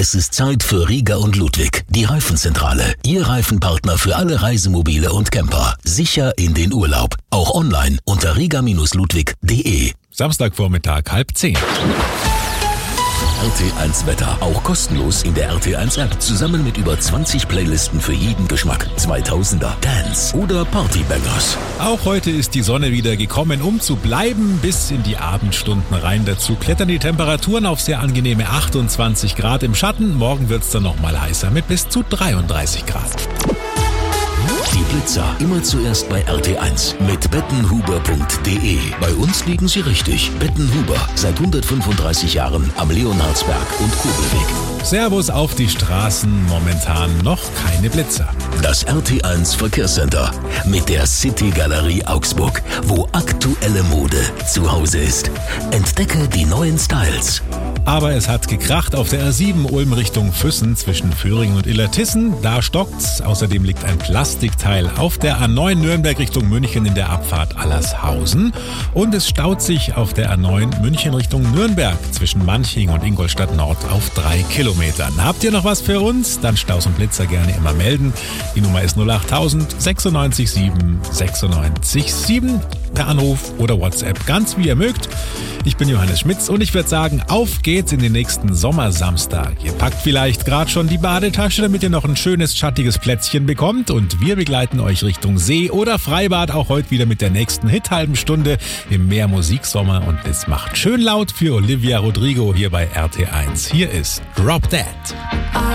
Es ist Zeit für Riga und Ludwig, die Reifenzentrale. Ihr Reifenpartner für alle Reisemobile und Camper. Sicher in den Urlaub. Auch online unter riga-ludwig.de. Samstagvormittag 9:30. RT1 Wetter. Auch kostenlos in der RT1 App. Zusammen mit über 20 Playlisten für jeden Geschmack. 2000er, Dance oder Partybangers. Auch heute ist die Sonne wieder gekommen, um zu bleiben bis in die Abendstunden rein. Dazu klettern die Temperaturen auf sehr angenehme 28 Grad im Schatten. Morgen wird's dann nochmal heißer mit bis zu 33 Grad. Die Blitzer immer zuerst bei RT1 mit bettenhuber.de. Bei uns liegen Sie richtig. Bettenhuber, seit 135 Jahren am Leonhardsberg und Kurbelweg. Servus auf die Straßen, momentan noch keine Blitzer. Das RT1 Verkehrscenter mit der City Galerie Augsburg, wo aktuelle Mode zu Hause ist. Entdecke die neuen Styles. Aber es hat gekracht auf der R7 Ulm Richtung Füssen zwischen Föhringen und Illertissen. Da stockt's. Außerdem liegt ein Plastikteil auf der A9 Nürnberg Richtung München in der Abfahrt Allershausen. Und es staut sich auf der A9 München Richtung Nürnberg zwischen Manching und Ingolstadt Nord auf 3 Kilometern. Habt ihr noch was für uns? Dann Staus und Blitzer gerne immer melden. Die Nummer ist 08000 96 7 96 7. Per Anruf oder WhatsApp, ganz wie ihr mögt. Ich bin Johannes Schmitz und ich würde sagen, auf geht's in den nächsten Sommersamstag. Ihr packt vielleicht gerade schon die Badetasche, damit ihr noch ein schönes, schattiges Plätzchen bekommt. Und wir begleiten euch Richtung See oder Freibad auch heute wieder mit der nächsten Hit-halben Stunde im Meer Musiksommer. Und es macht schön laut für Olivia Rodrigo hier bei RT1. Hier ist Drop That.